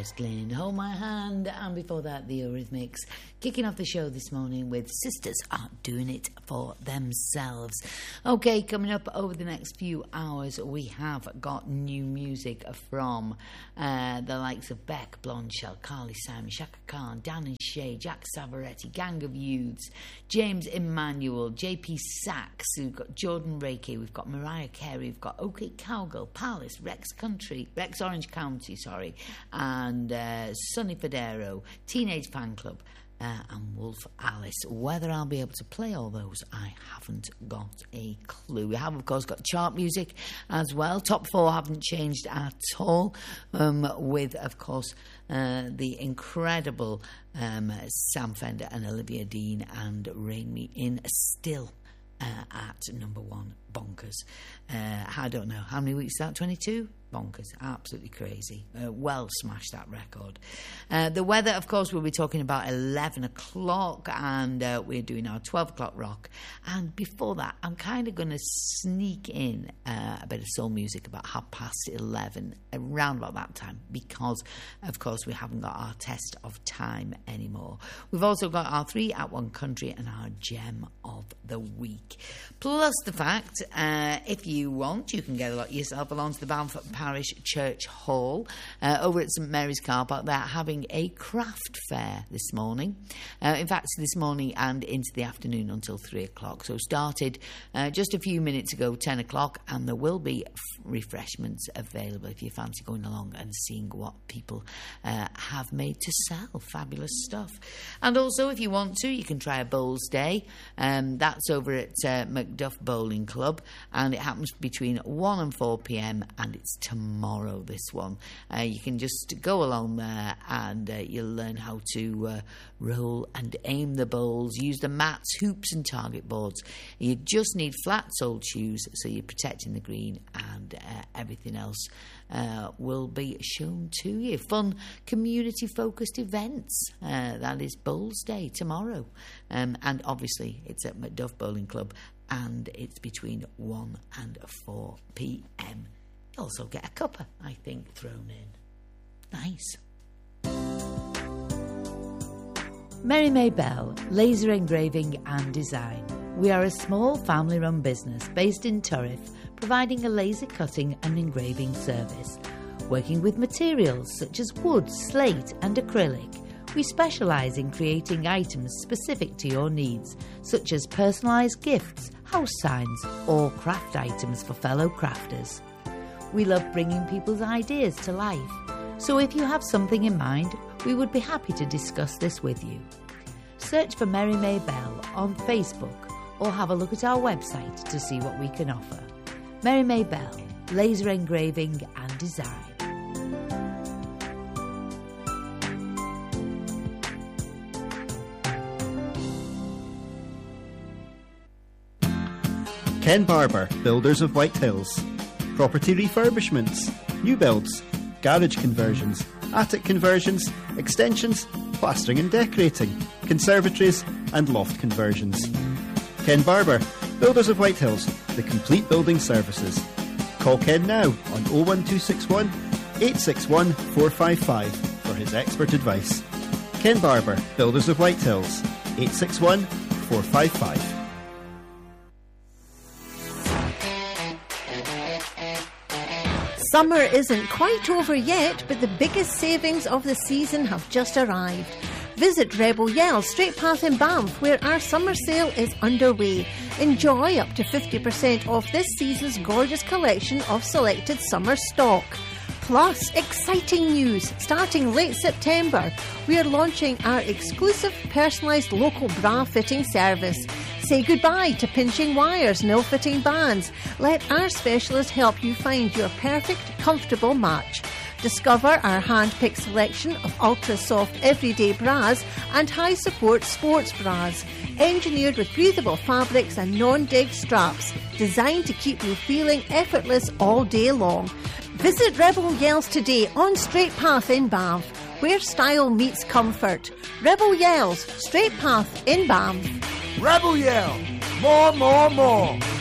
Jess Glynn, Hold My Hand, and before that, the Eurythmics, kicking off the show this morning with Sisters Aren't Doing It For Themselves. Okay, coming up over the next few hours, we have got new music from the likes of Beck, Blondshell, Carly Simon, Shaka Khan, Dan and Shay, Jack Savaretti, Gang of Youths, James Emmanuel, JP Sachs, we've got Jordan Reiki, we've got Mariah Carey, we've got OK Cowgirl, Palace, Rex Orange County, and Sonny Fodero, Teenage Fan Club, and Wolf Alice. Whether I'll be able to play all those, I haven't got a clue. We have, of course, got chart music as well. Top 4 haven't changed at all, with, of course, the incredible Sam Fender and Olivia Dean and Rein Me In still at number 1, bonkers. I don't know how many weeks is that, 22? Bonkers, absolutely crazy. Well smashed that record. The weather, of course, we'll be talking about 11 o'clock, and we're doing our 12 o'clock rock. And before that, I'm kind of going to sneak in a bit of soul music about 11:30, around about that time, because, of course, we haven't got our test of time anymore. We've also got our 3 at 1 country and our gem of the week. Plus the fact, if you want, you can get yourself along to the Balfour Parish Church Hall over at St Mary's Car Park. They're having a craft fair this morning. In fact, this morning and into the afternoon until 3 o'clock. So started just a few minutes ago, 10 o'clock, and there will be refreshments available if you fancy going along and seeing what people have made to sell. Fabulous stuff. And also, if you want to, you can try a bowls day. That's over at Macduff Bowling Club, and it happens between 1 and 4 p.m, and it's tomorrow, this one. You can just go along there and you'll learn how to roll and aim the bowls, use the mats, hoops and target boards. You just need flat-soled shoes so you're protecting the green, and everything else will be shown to you. Fun community-focused events. That is Bowls Day tomorrow. And obviously it's at Macduff Bowling Club, and it's between 1 and 4 p.m. You also get a cuppa, I think, thrown in. Nice. Mary May Bell, Laser Engraving and Design. We are a small family-run business based in Turriff, providing a laser cutting and engraving service. Working with materials such as wood, slate and acrylic, we specialise in creating items specific to your needs, such as personalised gifts, house signs or craft items for fellow crafters. We love bringing people's ideas to life, so if you have something in mind, we would be happy to discuss this with you. Search for Mary May Bell on Facebook or have a look at our website to see what we can offer. Mary May Bell, Laser Engraving and Design. Ken Barber, Builders of White Hills. Property refurbishments, new builds, garage conversions, attic conversions, extensions, plastering and decorating, conservatories and loft conversions. Ken Barber, Builders of White Hills, the complete building services. Call Ken now on 01261 861 455 for his expert advice. Ken Barber, Builders of White Hills, 861 455. Summer isn't quite over yet, but the biggest savings of the season have just arrived. Visit Rebel Yell Straight Path in Banff, where our summer sale is underway. Enjoy up to 50% off this season's gorgeous collection of selected summer stock. Plus, exciting news! Starting late September, we are launching our exclusive personalised local bra fitting service. Say goodbye to pinching wires and ill-fitting bands. Let our specialist help you find your perfect, comfortable match. Discover our hand-picked selection of ultra-soft everyday bras and high-support sports bras, engineered with breathable fabrics and non-dig straps, designed to keep you feeling effortless all day long. Visit Rebel Yells today on Straight Path in Banff, where style meets comfort. Rebel Yells, Straight Path in Banff. Rebel Yell, more, more, more.